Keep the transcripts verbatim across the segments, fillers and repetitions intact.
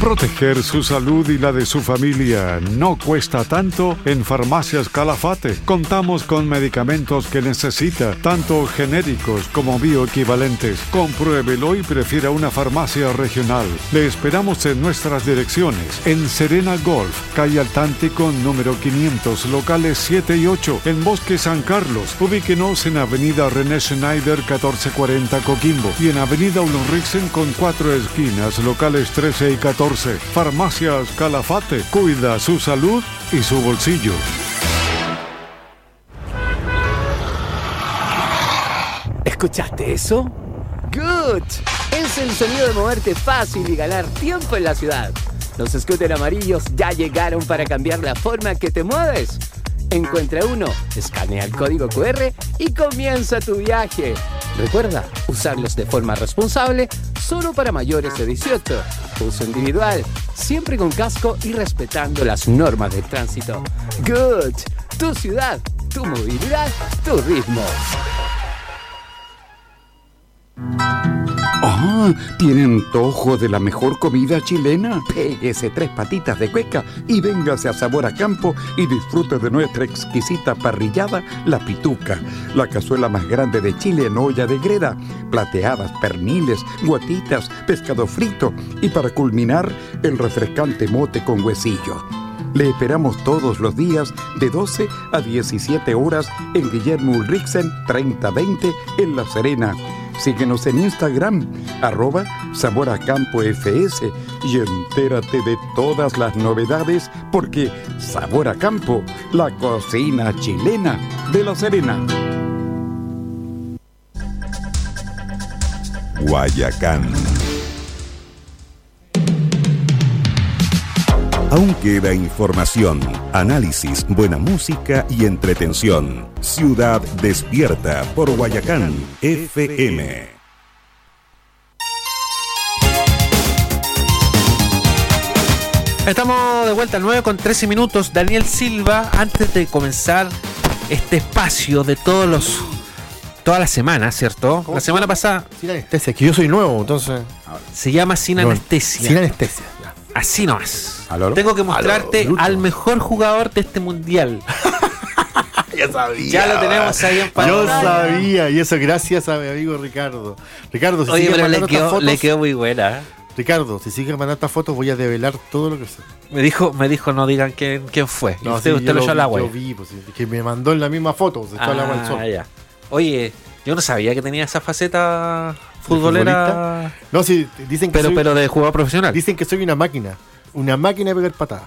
Proteger su salud y la de su familia no cuesta tanto en Farmacias Calafate. Contamos con medicamentos que necesita, tanto genéricos como bioequivalentes. Compruébelo y prefiera una farmacia regional. Le esperamos en nuestras direcciones. En Serena Golf, calle Altántico, número quinientos, locales siete y ocho. En Bosque San Carlos, ubíquenos en Avenida René Schneider, catorce cuarenta Coquimbo. Y en Avenida Ulriksen con cuatro esquinas, locales trece y catorce. Farmacias Calafate, cuida su salud y su bolsillo. ¿Escuchaste eso? ¡Good! Es el sonido de moverte fácil y ganar tiempo en la ciudad. Los scooters amarillos ya llegaron para cambiar la forma que te mueves. Encuentra uno, escanea el código cu erre y comienza tu viaje. Recuerda, usarlos de forma responsable, solo para mayores de dieciocho. Uso individual, siempre con casco y respetando las normas del tránsito. Good. Tu ciudad, tu movilidad, tu ritmo. ¡Ah! ¿Tiene antojo de la mejor comida chilena? Péguese tres patitas de cueca y véngase a Sabor a Campo y disfrute de nuestra exquisita parrillada, La Pituca, la cazuela más grande de Chile en olla de greda, plateadas, perniles, guatitas, pescado frito y para culminar, el refrescante mote con huesillo. Le esperamos todos los días de doce a diecisiete horas en Guillermo Ulriksen treinta veinte en La Serena. Síguenos en Instagram, arroba Sabor a Campo F S y entérate de todas las novedades porque Sabor a Campo, la cocina chilena de La Serena. Guayacán. Aún queda información, análisis, buena música y entretención. Ciudad Despierta por Guayacán F M. Estamos de vuelta, nueve con trece minutos. Daniel Silva, antes de comenzar este espacio de todos los... toda la semana, ¿cierto? La semana pasada... Sin anestesia, que yo soy nuevo, entonces... Se llama Sin no, Anestesia. Sin anestesia. Así nomás. Tengo que mostrarte Aló, al mejor jugador de este mundial. Ya sabía. Ya lo tenemos ahí en pantalla. Yo sabía, y eso gracias a mi amigo Ricardo. Ricardo, si Oye, sigue pero mandando le quedó, estas fotos, le quedó muy buena. Ricardo, si sigues mandando estas fotos voy a develar todo lo que sé. Me dijo, me dijo no digan quién, quién fue. No, usted sí, usted lo echó al agua. Yo vi, pues, que me mandó en la misma foto, se echó ah, al agua al sol. Ya. Oye, yo no sabía que tenía esa faceta futbolera. No, sí, dicen que pero, soy, pero de jugador profesional. Dicen que soy una máquina. Una máquina de pegar patadas.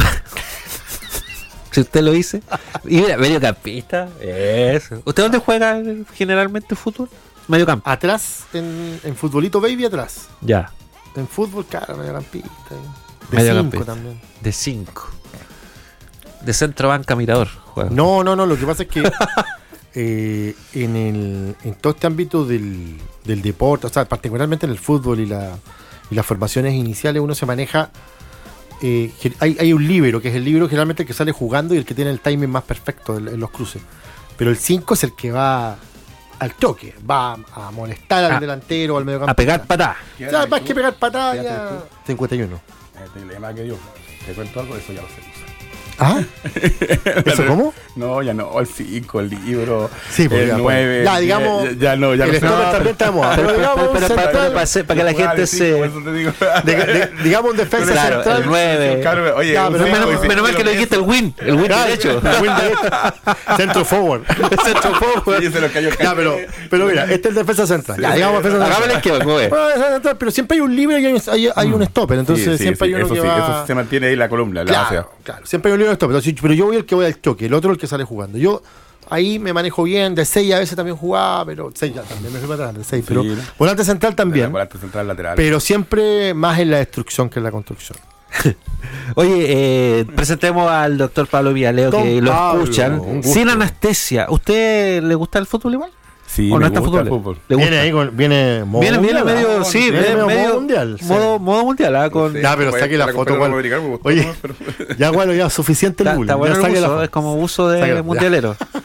Si usted lo dice. Y mira, mediocampista. Eso. ¿Usted dónde juega generalmente fútbol? Mediocampo. Atrás, en, en futbolito baby, atrás. Ya. En fútbol, claro, mediocampista. De cinco también. De cinco. De centro banca mirador. Juega. No, no, no. Lo que pasa es que eh, en, el, en todo este ámbito del, del deporte, o sea, particularmente en el fútbol y, la, y las formaciones iniciales, uno se maneja. Eh, hay, hay un líbero, que es el líbero generalmente el que sale jugando y el que tiene el timing más perfecto en, en los cruces. Pero el cinco es el que va al toque, va a molestar al a, delantero o al mediocampo. A pegar patadas. O sea, más que pegar patadas, ya... cincuenta y uno. El dilema que dio. Te cuento algo, eso ya lo sé. ¿Ah? ¿Eso cómo? No, ya no, el cinco, el libro, sí, pues, el nueve. Ya, digamos, ya, ya no, ya el no stopper también estamos. Pero digamos, pero, pero, para, para, para, para que la gente se... De, de, digamos un defensa claro, central. El nueve. Claro, oye, ya, pero menos, menos, menos mal que lo dijiste el win. El win claro, derecho. El win derecho. Centro forward. Centro forward. Sí, se lo cayó. Ya, pero, pero mira, este es el defensa central. Ya, digamos defensa central. Hagámosle que va, pero siempre hay un libre y hay, hay, hay un stopper. Entonces sí, sí, siempre sí, hay uno eso que sí, va... Eso se mantiene ahí la columna, la claro, base. Claro, siempre hay un libre y un stopper. Pero yo voy el que voy al choque, el otro el que sale jugando. Yo ahí me manejo bien, de seis a veces también jugaba, pero seis ya también me fui para atrás, de seis, pero sí, volante central también. Volante central lateral. Pero siempre más en la destrucción que en la construcción. Oye, eh, presentemos al doctor Pablo Villaleo, Don que lo Pablo, escuchan sin anestesia. ¿Usted le gusta el fútbol igual? Sí, ¿O no me está gusta fútbol? el fútbol. ¿Le gusta? Viene ahí con, viene modo viene, mundial, viene medio, ¿no? sí, viene medio, medio modo mundial. Sí. Modo, modo mundial, ¿ah? Con... Ya, pero saque la foto. Cual... Oye, ya bueno, ya suficiente el bullying. Está bueno ya el saque uso, la es como uso de mundialero.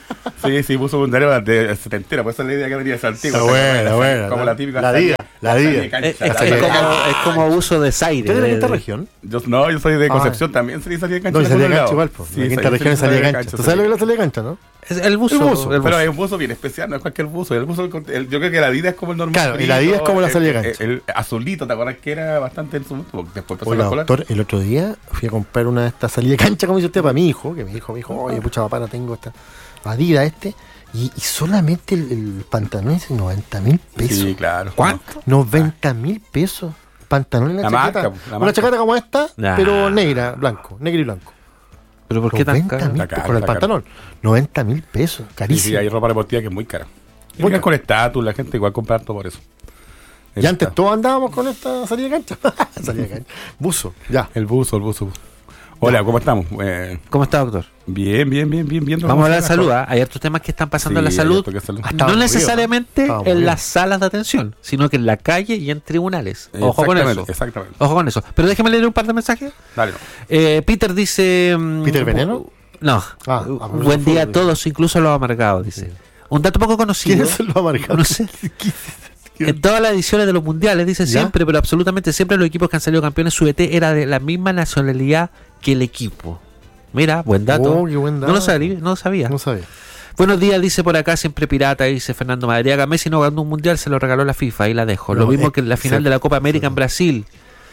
Sí, sí, puso un diario de setentera, por esa es la idea que venía esa antigua. Está buena, buena. Como la típica. La día, la día. Es, es- es como, es como uso de ¿Usted Zaire. es de la de- quinta de- región? Yo, no, yo soy de Ah. Concepción, también salí salí de cancha. No, y en salía de algún cancha lado. igual, po. Sí, La quinta salí- región salí salía de de cancha. cancha, ¿Tú sabes lo que sí. es la salida de cancha, no? Es el buzo. El buzo, el Pero buzo. hay un buzo bien especial, no es cualquier buzo. El buzo, el- yo creo que la Adidas es como el normal. Claro, y la Adidas es como la salida de cancha. El, el azulito, ¿te acuerdas que era bastante en su momento? Después empezó Oiga, a colar. doctor, el otro día fui a comprar una de estas salidas de cancha, como dice usted, para mi hijo, que mi hijo me dijo, oye, pucha papá, no tengo esta Adidas este, y, y solamente el, el pantalón es noventa mil pesos. Sí, claro. ¿Cuánto? noventa mil pesos. Pantalón en la, La chaqueta. marca, la una marca. chaqueta como esta, Nah. pero negra, blanco, negro y blanco. ¿Pero por qué tan noventa caro? mil Está caro, con el está caro. pantalón. noventa mil pesos, Sí, sí, carísimo. hay ropa deportiva que es muy cara. Muy Muy cara. con estatus, la gente igual compra todo por eso. Y antes todos andábamos con esta salida de cancha. salida de cancha. Buzo, ya. El buzo, el buzo. Hola, ¿cómo estamos? Eh, ¿Cómo está, doctor? bien, bien, bien, bien, bien. Vamos a hablar de salud. ¿ah? Hay otros temas que están pasando en la salud. Hasta No aburrido, necesariamente Estaba en aburrido. las salas de atención, sino que en la calle y en tribunales. Ojo con eso. Exactamente. Ojo con eso. Pero déjeme leer un par de mensajes. Dale. No. Eh, Peter dice... mm, ¿Peter Veneno? No. Ah, Uh, ah, Buen día a fútbol. todos, incluso a los amargados, dice. Un dato poco conocido. ¿Quiénes son los amargados? No sé. En todas las ediciones de los mundiales, dice ¿Ya? siempre, pero absolutamente siempre los equipos que han salido campeones, su E T era de la misma nacionalidad que el equipo. Mira, buen dato. Oh, qué buen No lo dato. sabía. No lo sabía. No sabía. Buenos días, dice por acá, siempre pirata, dice Fernando Madariaga. Messi no ganó un mundial, se lo regaló la FIFA, ahí la dejo. No, lo mismo es- que en la final sí, de la Copa América sí. en Brasil.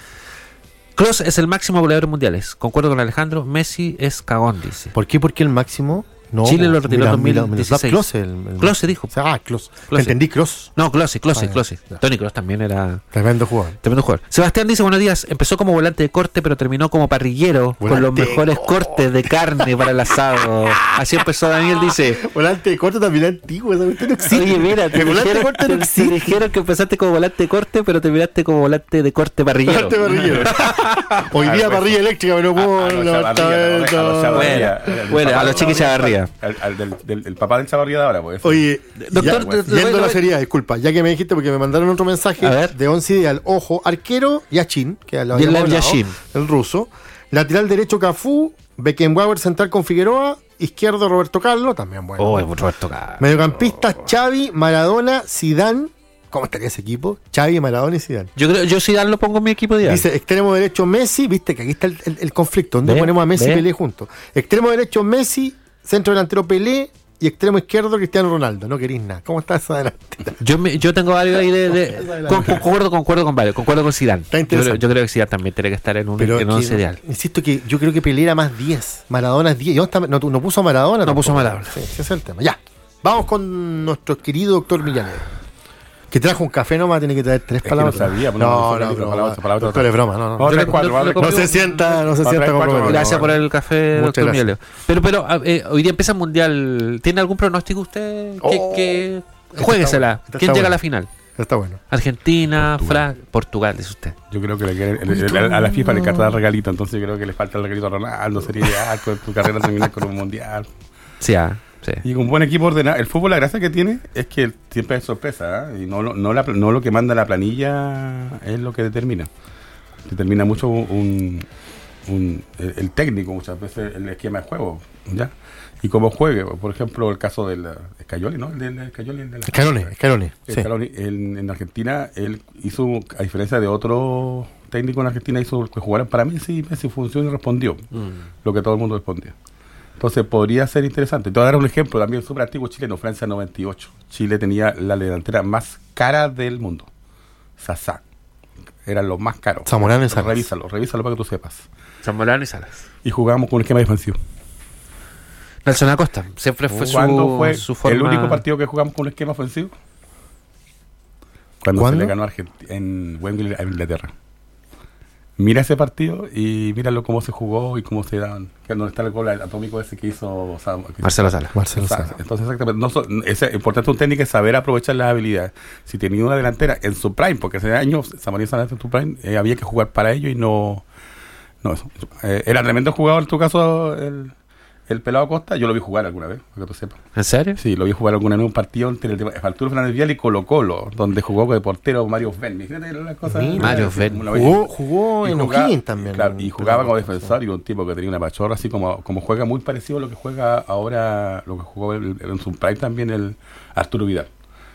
Klose es el máximo goleador en mundiales. Concuerdo con Alejandro, Messi es cagón, dice. ¿Por qué? Porque el máximo. No, Chile lo retiró en mira, dos mil mira, dieciséis. Klose, el, el- Klose dijo. O sea, ah, Klose. Klose. Entendí Kroos. No, Klose, Klose, Ah, ya, Klose. ya. Toni Kroos también era Tremendo jugador. tremendo jugador. Sebastián dice, buenos días, empezó como volante de corte, pero terminó como parrillero, con Volante los mejores de cortes de carne para el asado. Así empezó Daniel, dice... Volante de corte también antiguo, esa cuestión no existe. Oye, mira, te El volante de dijeron, corte no te- te existe. dijeron que empezaste como volante de corte, pero terminaste como volante de corte parrillero. Volante parrillero. Hoy día parrilla eléctrica, pero no puedo A los levantar Chavarría, a los esto. Chavarría. Bueno, El bueno, papá a los del chiquis Chavarría. Al, al del, del- el papá del Chavarría de ahora, pues. Oye, Doctor, ya, le- bueno, le- yendo le- a la seriedad, disculpa, ya que me dijiste, porque me mandaron otro mensaje A ver. de Once Ideal. Ojo, arquero Yachin, que lo Bien, habíamos hablado, Yashin. el ruso. Lateral derecho Cafú, Beckenbauer central con Figueroa, izquierdo Roberto Carlos, también bueno. Oh, Roberto Carlos. Mediocampistas Xavi, Maradona, Zidane. ¿Cómo estaría ese equipo? Xavi, Maradona y Zidane. Yo creo, yo si Dan lo pongo en mi equipo de Dice extremo derecho Messi, viste que aquí está el, el- el conflicto, donde Ve, ponemos a Messi ve. y Pelé juntos. Extremo derecho Messi, centro delantero Pelé y extremo izquierdo Cristiano Ronaldo. No querís nada. ¿Cómo está esa delantera? Yo, me- yo tengo varios ahí de... de- con- concuerdo, concuerdo con varios. Concuerdo con Zidane. Está Yo creo, interesante. yo creo que Zidane también tiene que estar en un, Pero en que- once ideal. insisto que yo creo que Pelé era más diez. Maradona es diez. ¿Y dónde está? No, tu- no puso a Maradona. No tampoco. puso a Maradona. Sí, ese es el tema. Ya. Vamos con nuestro querido doctor Millanero. Que trajo un café nomás, tiene que traer tres que palabras. no sabía, pues, no, no, no, no, no, no, broma. palabra, palabra, Doctor, es broma. No, no. No, Yo tres, le- cuatro, le- vale. le No copió- se sienta, no se Va, sienta tres, cuatro, comprometido. Gracias por el café, Muchas doctor gracias. Mielio. Pero, pero a- eh, hoy día empieza el mundial. ¿Tiene algún pronóstico usted? Que, Oh, que- esta juéguesela. está- esta ¿Quién está llega a buena. la final? Está bueno. Argentina, Francia, Portugal, dice usted. Yo creo que le quiere- el- el- el- a la FIFA le encanta dar regalito, entonces yo creo que le falta el regalito a Ronaldo. Sería ideal con tu carrera terminar con un mundial. Sí, ah, sí. Y con un buen equipo ordenado. El fútbol, la gracia que tiene es que siempre es sorpresa, ¿eh? Y no, lo- no, la- no lo que manda la planilla es lo que determina. Determina mucho un, un- el, el técnico, muchas veces el esquema de juego, ¿ya? Y cómo juegue. Por ejemplo, el caso del Scaloni, ¿no? El del Scaloni, el de la- Escalones, escalones. Sí. Scaloni, él- en Argentina, él hizo, a diferencia de otro técnico en Argentina, hizo que jugaran para Messi y Messi funcionó y respondió lo que todo el mundo respondía. Entonces podría ser interesante. Te voy a dar un ejemplo también súper antiguo chileno, Francia noventa y ocho. Chile tenía la delantera más cara del mundo. Sasá. Eran los más caros. Zamorano y Salas. Revísalo, revísalo para que tú sepas. Zamorano y Salas. Y jugábamos con un esquema defensivo. Nelson Acosta. Siempre fue su, ¿Cuándo fue su forma. el único partido que jugamos con un esquema ofensivo? Cuando ¿Cuándo? se le ganó a Argent- en Wembley a Inglaterra. Mira ese partido y míralo cómo se jugó y cómo se dan. Que donde está el gol atómico ese que hizo, o sea, que- Marcelo Salas. Marcelo Sa- Salas. Entonces, exactamente. No so- es importante un técnico es saber aprovechar las habilidades. Si tenía una delantera en su prime, porque hace años Samarín Salas en su prime, eh, había que jugar para ello y no. No, eso. Eh, era tremendo jugador en tu caso, el, el pelado Acosta, yo lo vi jugar alguna vez, para que tú sepas. ¿En serio? Sí, lo vi jugar alguna vez en un partido entre el Arturo Fernández Vial y Colo Colo, donde jugó de portero Mario Ferni. Fíjate las cosas. Sí, Mario Ferni. Jugó, jugó en O'Higgins también. Claro, y jugaba como defensor y un tipo que tenía una pachorra, así como, como juega muy parecido a lo que juega ahora, lo que jugó el, en su prime también el Arturo Vidal.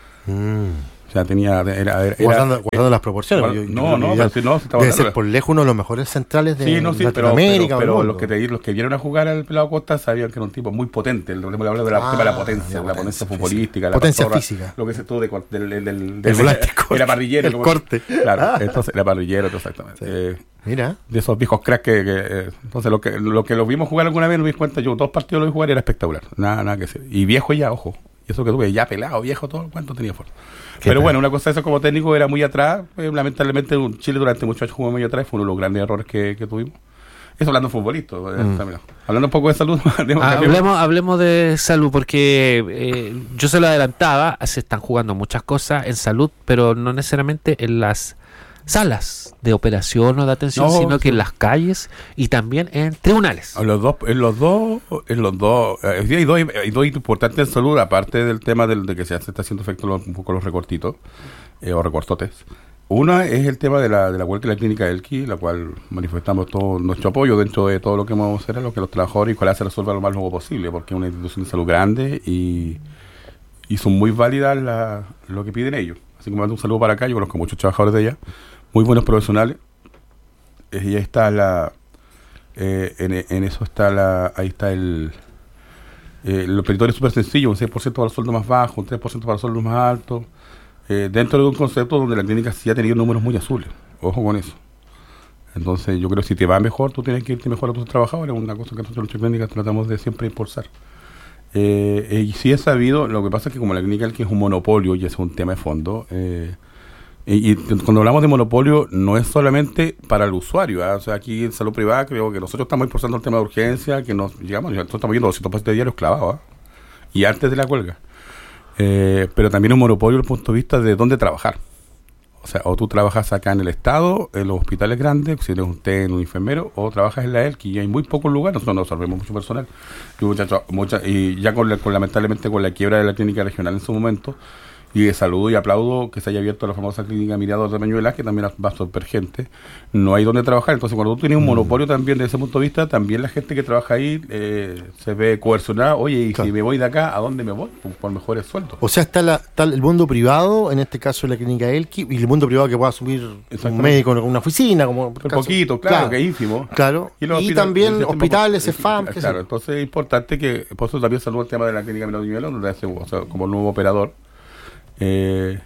Mm. O sea, tenía... Era, era, era, guardando, guardando las proporciones. Guarda, yo, no, yo no, Vidal pero si no, si debe ser por lejos uno de los mejores centrales de sí, no, sí, Latinoamérica. Pero, pero, pero los, que te, los que vieron a jugar al pelado Costa sabían que era un tipo muy potente. El problema de la, ah, de la potencia, la, la potencia futbolística, la potencia pastora, física. Lo que se todo de, del, del, del, del volante, era parrillero. El como, corte. Claro, ah. entonces era parrillero, exactamente. Sí. Eh, Mira. De esos viejos cracks que, que eh, entonces lo que lo que lo vimos jugar alguna vez, nos dimos cuenta, yo dos partidos lo vi jugar y era espectacular. Nada, nada que decir. Y viejo ya, ojo. Y eso que tuve, ya pelado, viejo, todo cuánto tenía fuerza. Pero tal? Bueno, una cosa de eso como técnico era muy atrás. Eh, lamentablemente Chile durante muchos años jugó muy atrás, fue uno de los grandes errores que, que tuvimos. Eso hablando de futbolista. Mm. Eh, hablando un poco de salud. Ah, hablemos, hablemos de salud, porque eh, yo se lo adelantaba, se están jugando muchas cosas en salud, pero no necesariamente en las salas de operación o de atención, no, sino sí. que en las calles y también en tribunales. En los dos, en los dos, en los dos, eh, hay dos, hay dos importantes en salud, aparte del tema del, de que se está haciendo efecto los, un poco los recortitos eh, o recortotes. Una es el tema de la, de la huelga de la clínica Elqui, la cual manifestamos todo nuestro apoyo dentro de todo lo que vamos a hacer, a lo que los trabajadores y cuál se resuelva lo más luego posible, porque es una institución de salud grande y, y son muy válidas la, lo que piden ellos. Así que mando un saludo para acá, yo conozco muchos trabajadores de allá, muy buenos profesionales, eh, y ahí está la, eh, en, en eso está la, ahí está el, eh, el peritorio es súper sencillo, un seis por ciento para los sueldos más bajos, un tres por ciento para los sueldos más altos, eh, dentro de un concepto donde la clínica sí ha tenido números muy azules, ojo con eso. Entonces yo creo que si te va mejor, tú tienes que irte mejor a tus trabajadores, una cosa que nosotros en nuestra clínica tratamos de siempre impulsar. Eh, eh, y sí he sabido, lo que pasa es que como la clínica que es un monopolio y es un tema de fondo, eh, y, y cuando hablamos de monopolio no es solamente para el usuario, ¿eh? O sea, aquí en salud privada creo que nosotros estamos impulsando el tema de urgencia, que nos llegamos, nosotros estamos viendo doscientos pacientes diarios clavados, ¿eh? Y antes de la huelga. Eh, pero también un monopolio desde el punto de vista de dónde trabajar. O sea, o tú trabajas acá en el Estado, en los hospitales grandes, si eres un técnico, un enfermero, o trabajas en la E L Q, y hay muy pocos lugares, nosotros no absorbemos mucho personal. Y, muchacho, mucha, y ya con, la, con lamentablemente con la quiebra de la clínica regional en su momento, y de saludo y aplaudo que se haya abierto la famosa clínica Mirador de Peñuelas, que también va a absorber gente, no hay donde trabajar. Entonces cuando tú tienes un monopolio también desde ese punto de vista, también la gente que trabaja ahí eh, se ve coercionada. Oye, y claro, si me voy de acá, ¿a dónde me voy? Por, por mejores sueldos. O sea, está, la, está el mundo privado, en este caso la clínica Elqui, y el mundo privado que pueda asumir un médico en una oficina, como un poquito, claro, claro, que es ínfimo. Claro, y, y también hospitales, C E F A M. Claro, entonces es importante que, por eso también saludo el tema de la clínica Mirador de Peñuelas, donde hace, o sea, como nuevo operador. Eh,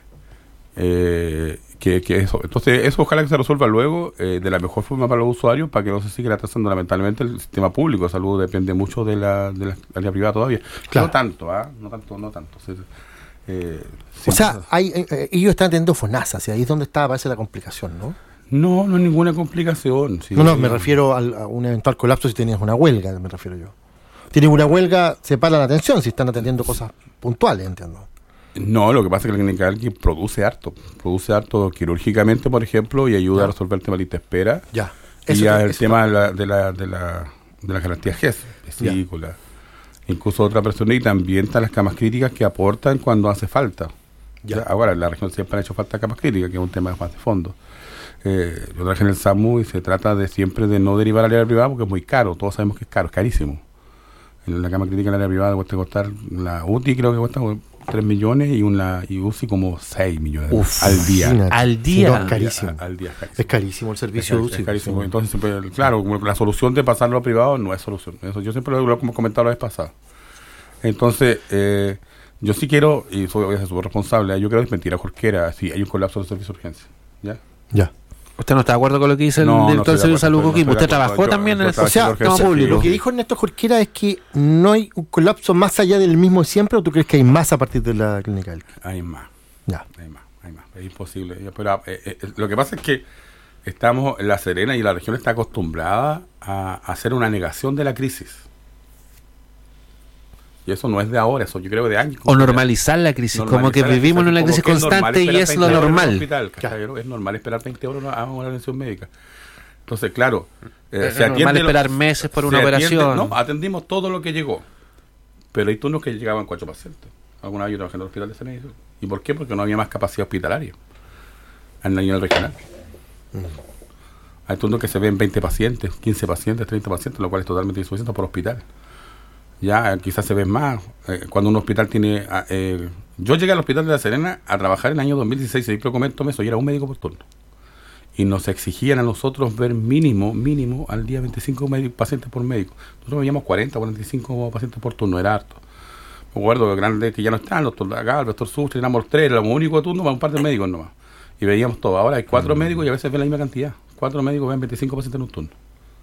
eh, que, que eso entonces eso ojalá que se resuelva luego eh, de la mejor forma para los usuarios, para que no se siga atrasando. Lamentablemente el sistema público de salud depende mucho de la, de la área privada todavía, claro. no tanto ¿eh? no tanto no tanto o sea, eh, o sea hay, eh, ellos están teniendo FONASA, y ahí es donde está, parece la complicación, ¿no? No, no es ninguna complicación. Sí, no, no, me refiero al, a un eventual colapso si tenías una huelga, me refiero yo. Tienes una huelga, se para la atención si están atendiendo cosas puntuales, entiendo. No, lo que pasa es que la clínica Elqui produce harto, produce harto quirúrgicamente, por ejemplo, y ayuda ya. a resolver el tema de lista de espera. Ya. Eso y te, el eso tema de la, de la de la de la garantía G E S, vesícula, incluso otra persona, y también están las camas críticas que aportan cuando hace falta. Ya. Ya, ahora en la región siempre han hecho falta camas críticas, que es un tema más de fondo. Eh, yo trabajé en el SAMU y se trata de siempre de no derivar al área privada porque es muy caro, todos sabemos que es caro, es carísimo. En la cama crítica en el área privada cuesta costar, la U T I creo que cuesta tres millones y una y U C I como seis millones. Uf, al día. Imagínate. Al día. No, es carísimo. Al día, carísimo. Es carísimo el servicio de U C I. Es carísimo. Entonces, siempre, claro, la solución de pasarlo a privado no es solución. Eso yo siempre lo, lo hemos comentado la vez pasada. Entonces, eh, yo sí quiero, y soy, voy a ser súper responsable, yo quiero desmentir a Jorquera si hay un colapso del servicio de urgencia. ¿Ya? Ya. ¿Usted no está de acuerdo con lo que dice el no, director no del Servicio de Salud Coquimbo? ¿Usted trabajó yo, también yo, en el sistema público? Lo que dijo Ernesto Jorquera es que no hay un colapso más allá del mismo siempre, ¿o tú crees que hay más a partir de la clínica Elqui? Hay más. Ya. Hay más, hay más. Es imposible. Pero eh, eh, lo que pasa es que estamos, La Serena y la región está acostumbrada a, a hacer una negación de la crisis. Y eso no es de ahora, eso yo creo de años. O normalizar la crisis, normalizar como que vivimos en una crisis constante y es lo normal. Hospital, claro. Es normal esperar veinte horas a una atención médica. Entonces, claro, eh, Es se atiende normal esperar lo- meses por se una atiende- operación. No, atendimos todo lo que llegó. Pero hay turnos que llegaban cuatro pacientes. Alguna vez yo trabajé en el hospital de Serena. ¿Y por qué? Porque no había más capacidad hospitalaria en el nivel regional. Hay turnos que se ven veinte pacientes, quince pacientes, treinta pacientes, lo cual es totalmente insuficiente por hospital. Ya, eh, quizás se ven más. Eh, cuando un hospital tiene... ah, eh, yo llegué al hospital de La Serena a trabajar en el año dos mil dieciséis, y lo comento eso, y era un médico por turno. Y nos exigían a nosotros ver mínimo, mínimo, al día veinticinco médicos, pacientes por médico. Nosotros veíamos cuarenta, cuarenta y cinco pacientes por turno, era harto. Me acuerdo que grandes que ya no están, el doctor Lagar, el doctor Sustre, éramos tres, éramos un único turno para un par de médicos nomás. Y veíamos todo. Ahora hay cuatro mm. médicos y a veces ven la misma cantidad. Cuatro médicos ven veinticinco pacientes en un turno.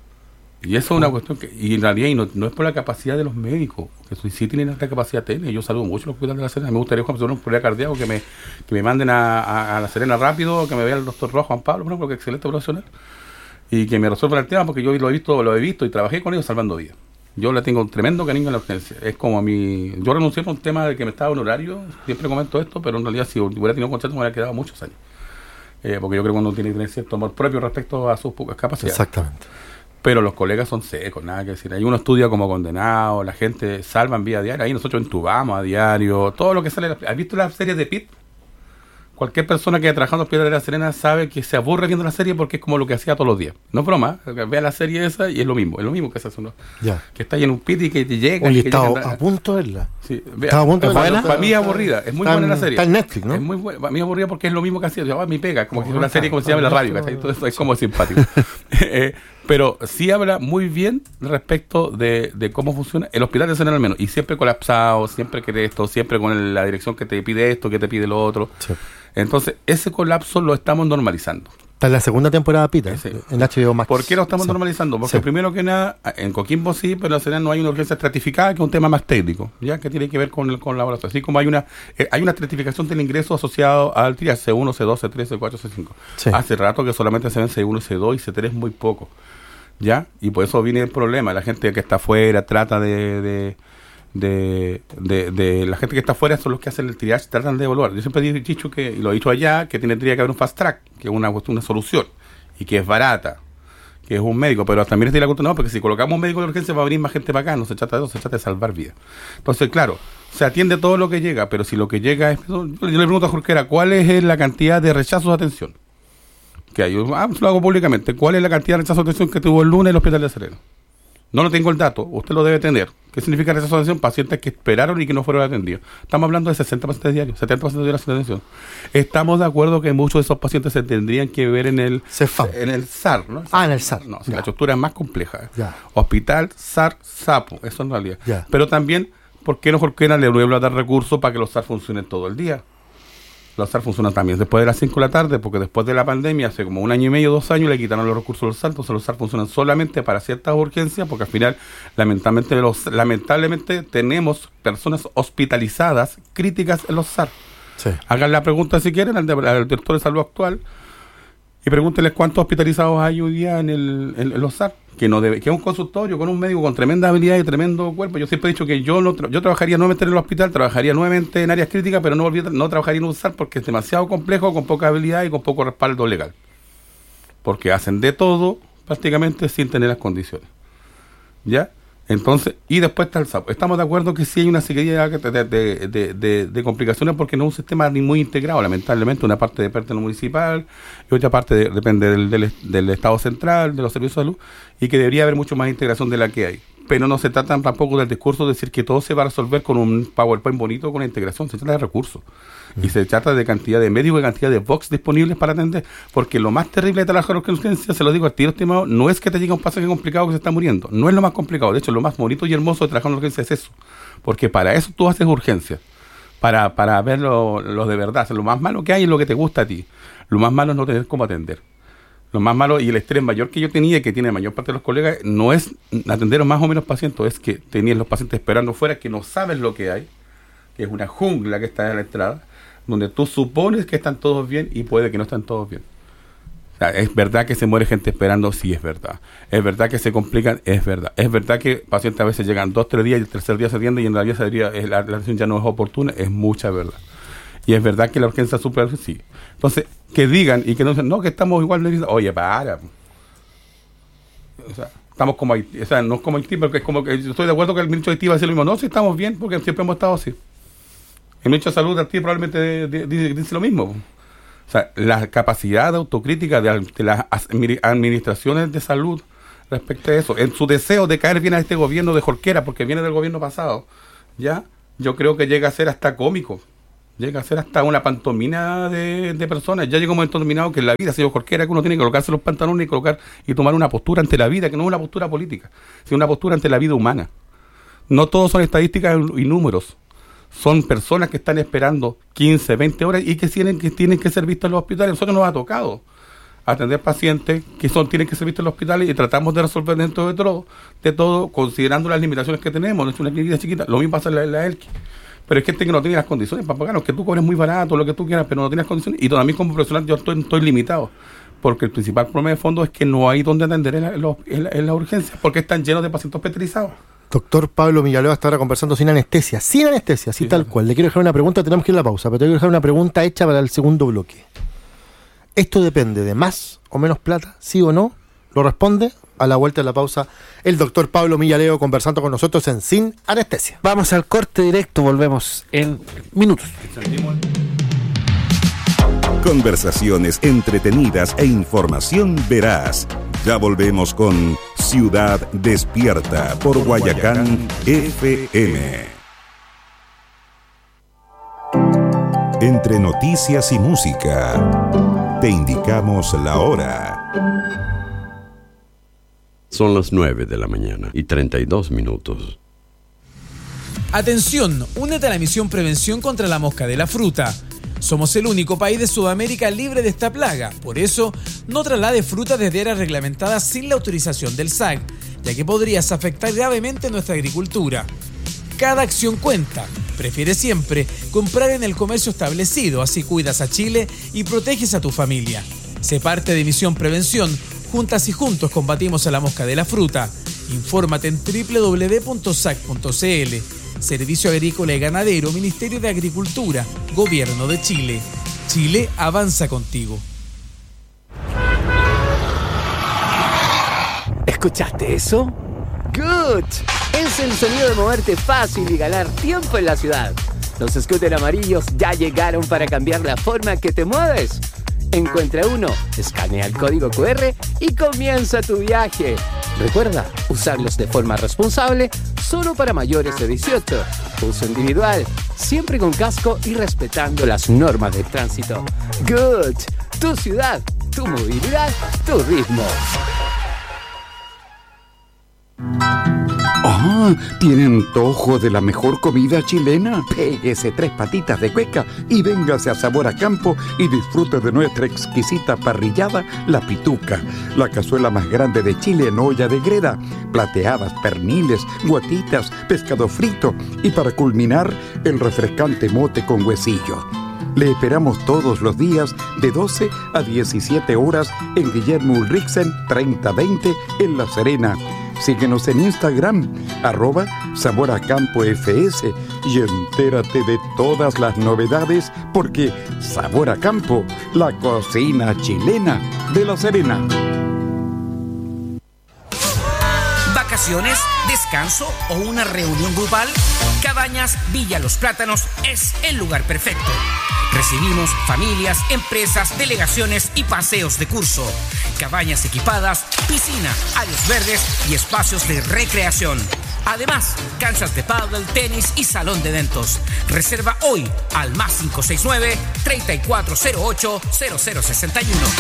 Y eso es una cuestión que, y en realidad y no, no es por la capacidad de los médicos, que sí tienen esta capacidad técnica. Yo saludo mucho a los hospitales de La Serena. Me gustaría, cuando un problema cardíaco, que me, que me manden a, a, a La Serena rápido, que me vea el doctor Rojo Juan Pablo, porque es excelente profesional, y que me resuelvan el tema, porque yo lo he visto, lo he visto y trabajé con ellos salvando vidas. Yo le tengo un tremendo cariño a la urgencia. Es como a mi... Yo renuncié por un tema de que me estaba en horario, siempre comento esto, pero en realidad si hubiera tenido un contrato me hubiera quedado muchos años. Eh, porque yo creo que uno tiene que tener cierto amor propio respecto a sus pocas capacidades. Exactamente. Pero los colegas son secos, nada que decir. Hay uno estudia como condenado, la gente salva en vida diaria, ahí nosotros entubamos a diario, todo lo que sale. ¿Has visto las series de Pitt? Cualquier persona que ha trabajado en Hospital de La Serena sabe que se aburre viendo la serie porque es como lo que hacía todos los días. No es broma, vea la serie esa y es lo mismo, es lo mismo que se hace uno. Ya. Que está ahí en un pit y que te llega. Oye, y que estaba llega a punto de verla. Sí, vea, estaba a punto de para, verla. para mí es aburrida, es muy está buena en, la serie. Está en Netflix, ¿no? Es muy buena, para mí es aburrida porque es lo mismo que hacía. Yo, ah, mi pega, como Oh, que es una serie como se llama en la radio, ¿cachai? Todo eso es como simpático. eh, pero sí habla muy bien respecto de, de cómo funciona el Hospital de Serena al menos. Y siempre colapsado, siempre que esto, siempre con el, la dirección que te pide esto, que te pide lo otro. Sí. Entonces, ese colapso lo estamos normalizando. Está en la segunda temporada, Pita, sí. En H B O Max. ¿Por qué lo estamos sí. normalizando? Porque sí. primero que nada, en Coquimbo sí, pero en La Serena no hay una urgencia estratificada, que es un tema más técnico, ya que tiene que ver con, con la evaluación. Así como hay una eh, hay una estratificación del ingreso asociado al triage C uno, C dos, C tres, C cuatro, C cinco. Sí. Hace rato que solamente se ven C uno, C dos y C tres muy poco. ¿Ya? Y por eso viene el problema. La gente que está afuera trata de... de De, de, de la gente que está afuera son los que hacen el triage, tratan de evaluar. Yo siempre he dicho que, y lo he dicho allá, que tendría que haber un fast track, que es una, una solución, y que es barata, que es un médico, pero también estoy de acuerdo, no, porque si colocamos un médico de urgencia va a venir más gente para acá, no se trata de eso, se trata de salvar vidas. Entonces, claro, se atiende todo lo que llega, pero si lo que llega es... Yo le pregunto a Jorquera, ¿cuál es la cantidad de rechazos de atención? Que hay, ah, lo hago públicamente, ¿cuál es la cantidad de rechazos de atención que tuvo el lunes en el Hospital de Serena? No lo tengo el dato, usted lo debe tener. ¿Qué significa rechazo de atención? Pacientes que esperaron y que no fueron atendidos. Estamos hablando de sesenta pacientes diarios, setenta pacientes diarios de atención. Estamos de acuerdo que muchos de esos pacientes se tendrían que ver en el Cefam. En el S A R, ¿no? Ah, en el S A R. No, si la estructura es más compleja. Ya. Hospital, S A R, SAPO, eso en realidad. Ya. Pero también, ¿por qué no Jorquera le vuelve a dar recursos para que los S A R funcionen todo el día? Los S A R funcionan también después de las cinco de la tarde, porque después de la pandemia, hace como un año y medio, dos años, le quitaron los recursos a los S A R, entonces los S A R funcionan solamente para ciertas urgencias, porque al final, lamentablemente, los, lamentablemente tenemos personas hospitalizadas críticas en los S A R. Sí. Hagan la pregunta si quieren al, al director de salud actual y pregúntenles cuántos hospitalizados hay hoy día en, el, en, en los S A R, que no debe, que es un consultorio con un médico con tremenda habilidad y tremendo cuerpo. Yo siempre he dicho que yo no tra- yo trabajaría nuevamente en el hospital, trabajaría nuevamente en áreas críticas, pero no volví, no trabajaría en un S A R porque es demasiado complejo, con poca habilidad y con poco respaldo legal. Porque hacen de todo prácticamente sin tener las condiciones. ¿Ya? Entonces, y después está el SAPO. Estamos de acuerdo que sí hay una serie de, de, de, de, de, de complicaciones porque no es un sistema ni muy integrado. Lamentablemente, una parte depende de lo municipal y otra parte de, depende del, del, del Estado central, de los servicios de salud, y que debería haber mucho más integración de la que hay. Pero no se trata tampoco del discurso de decir que todo se va a resolver con un PowerPoint bonito con la integración. Se trata de recursos. Mm. Y se trata de cantidad de médicos y cantidad de box disponibles para atender. Porque lo más terrible de trabajar en urgencia, se lo digo al tiro, estimado, no es que te llegue un paciente complicado que se está muriendo. No es lo más complicado. De hecho, lo más bonito y hermoso de trabajar en urgencia es eso. Porque para eso tú haces urgencia. Para, para ver lo, lo de verdad. O sea, lo más malo que hay es lo que te gusta a ti. Lo más malo es no tener cómo atender. Lo más malo y el estrés mayor que yo tenía y que tiene la mayor parte de los colegas no es atender más o menos pacientes, es que tenían los pacientes esperando fuera, que no sabes lo que hay, que es una jungla que está en la entrada, donde tú supones que están todos bien y puede que no estén todos bien. O sea, es verdad que se muere gente esperando, sí es verdad. Es verdad que se complican, es verdad. Es verdad que pacientes a veces llegan dos, tres días y el tercer día se atiende y en realidad se diría, la atención ya no es oportuna, es mucha verdad. Y es verdad que la urgencia supera, sí. Entonces, que digan y que no dicen, no, que estamos igual, oye, para. O sea, estamos como Haití, o sea, no es como Haití, porque es como que yo estoy de acuerdo que el ministro de Haití va a decir lo mismo. No, si estamos bien, porque siempre hemos estado así. El ministro de Salud de Haití probablemente dice, dice lo mismo. O sea, la capacidad de autocrítica de, de las administraciones de salud respecto a eso, en su deseo de caer bien a este gobierno de Jorquera, porque viene del gobierno pasado, ya, yo creo que llega a ser hasta cómico, llega a ser hasta una pantomima de, de personas. Ya llega un momento determinado que en la vida, señor Jorquera, que uno tiene que colocarse los pantalones y colocar y tomar una postura ante la vida, que no es una postura política, sino una postura ante la vida humana. No todos son estadísticas y números. Son personas que están esperando quince, veinte horas y que tienen que, tienen que ser vistas en los hospitales. Nosotros nos ha tocado atender pacientes que son tienen que ser vistos en los hospitales y tratamos de resolver dentro de todo, de todo considerando las limitaciones que tenemos. No es una clínica chiquita, lo mismo pasa en la, en la E L Q I. Pero es gente que no tiene las condiciones para pagarnos, que tú cobres muy barato, lo que tú quieras, pero no tienes condiciones. Y también como profesional yo estoy, estoy limitado, porque el principal problema de fondo es que no hay donde atender en la, en la, en la urgencia, porque están llenos de pacientes hospitalizados. Doctor Pablo Millaleo está ahora conversando sin anestesia, sin anestesia, así sí, tal cual. Le quiero dejar una pregunta, tenemos que ir a la pausa, pero te quiero dejar una pregunta hecha para el segundo bloque. ¿Esto depende de más o menos plata, sí o no? Lo responde a la vuelta de la pausa el doctor Pablo Millaleo conversando con nosotros en Sin Anestesia. Vamos al corte directo, volvemos en minutos. Conversaciones entretenidas e información veraz. Ya volvemos con Ciudad Despierta por Guayacán F M. Entre noticias y música, te indicamos la hora. Son las nueve de la mañana y treinta y dos minutos. Atención, únete a la misión Prevención contra la Mosca de la Fruta. Somos el único país de Sudamérica libre de esta plaga. Por eso, no traslade fruta desde áreas reglamentadas sin la autorización del S A C, ya que podrías afectar gravemente nuestra agricultura. Cada acción cuenta. Prefiere siempre comprar en el comercio establecido, así cuidas a Chile y proteges a tu familia. Sé parte de Misión Prevención. Juntas y juntos combatimos a la mosca de la fruta. Infórmate en doble u doble u doble u punto s a c punto c l. Servicio Agrícola y Ganadero, Ministerio de Agricultura, Gobierno de Chile. Chile avanza contigo. ¿Escuchaste eso? ¡Good! Es el sonido de moverte fácil y ganar tiempo en la ciudad. Los scooters amarillos ya llegaron para cambiar la forma que te mueves. Encuentra uno, escanea el código cu erre y comienza tu viaje. Recuerda, usarlos de forma responsable, solo para mayores de dieciocho. Uso individual, siempre con casco y respetando las normas de tránsito. Good, tu ciudad, tu movilidad, tu ritmo. Ah, ¿tiene antojo de la mejor comida chilena? Péguese tres patitas de cueca y véngase a Sabor a Campo y disfrute de nuestra exquisita parrillada, La Pituca, la cazuela más grande de Chile en olla de greda, plateadas, perniles, guatitas, pescado frito y para culminar, el refrescante mote con huesillo. Le esperamos todos los días de doce a diecisiete horas en Guillermo Ulrichsen treinta veinte en La Serena. Síguenos en Instagram, arroba Sabor a Campo F S y entérate de todas las novedades porque Sabor a Campo, la cocina chilena de La Serena. ¿Vacaciones, descanso o una reunión grupal? Cabañas Villa Los Plátanos es el lugar perfecto. Recibimos familias, empresas, delegaciones y paseos de curso. Cabañas equipadas, piscina, áreas verdes y espacios de recreación. Además, canchas de pádel, tenis y salón de eventos. Reserva hoy al más cinco seis nueve, treinta y cuatro cero ocho, cero cero sesenta y uno.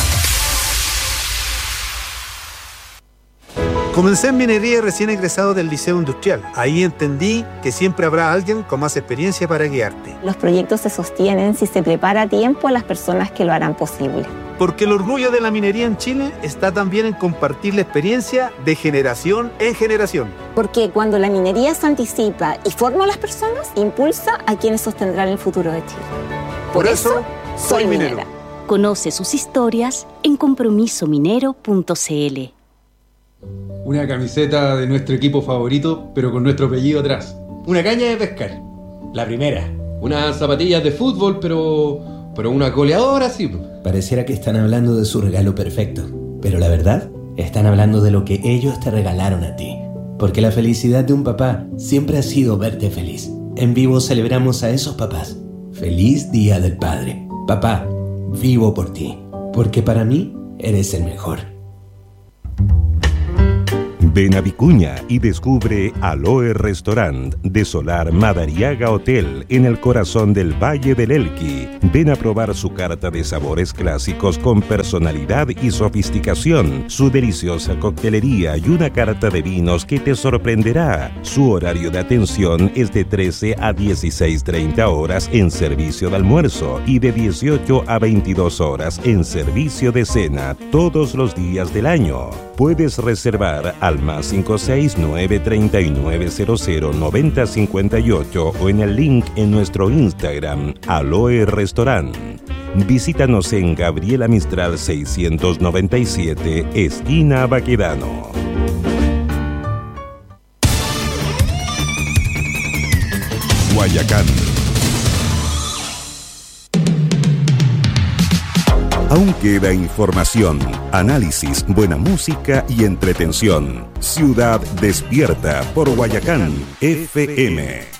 Comencé en minería recién egresado del Liceo Industrial. Ahí entendí que siempre habrá alguien con más experiencia para guiarte. Los proyectos se sostienen si se prepara a tiempo a las personas que lo harán posible. Porque el orgullo de la minería en Chile está también en compartir la experiencia de generación en generación. Porque cuando la minería se anticipa y forma a las personas, impulsa a quienes sostendrán el futuro de Chile. Por, Por eso, soy minero. minera. Conoce sus historias en compromiso minero punto c l. Una camiseta de nuestro equipo favorito, pero con nuestro apellido atrás. Una caña de pescar, la primera. Unas zapatillas de fútbol, pero... pero una goleadora, sí. Pareciera que están hablando de su regalo perfecto, pero la verdad Están hablando de lo que ellos te regalaron a ti. Porque la felicidad de un papá siempre ha sido verte feliz. En Vivo celebramos a esos papás. Feliz Día del Padre. Papá, vivo por ti. Porque para mí eres el mejor. Ven a Vicuña y descubre Aloe Restaurant de Solar Madariaga Hotel en el corazón del Valle del Elqui. Ven a probar su carta de sabores clásicos con personalidad y sofisticación, su deliciosa coctelería y una carta de vinos que te sorprenderá. Su horario de atención es de trece a dieciséis treinta horas en servicio de almuerzo y de dieciocho a veintidós horas en servicio de cena todos los días del año. Puedes reservar al más cinco seis nueve tres nueve cero cero nueve cero cinco ocho o en el link en nuestro Instagram, Aloe Restaurant. Visítanos en Gabriela Mistral seiscientos noventa y siete, esquina Baquedano. Guayacán. Aún queda información, análisis, buena música y entretención. Ciudad Despierta por Guayacán F M.